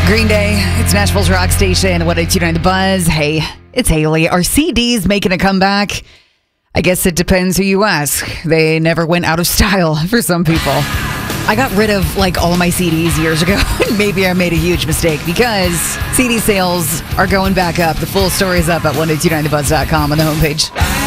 Green Day, it's Nashville's rock station, 102.9 The Buzz. Hey, it's Haley. Are CDs making a comeback? I guess it depends who you ask. They never went out of style for some people. I got rid of all of my CDs years ago, and maybe I made a huge mistake because CD sales are going back up. The full story is up at 1029thebuzz.com on the homepage.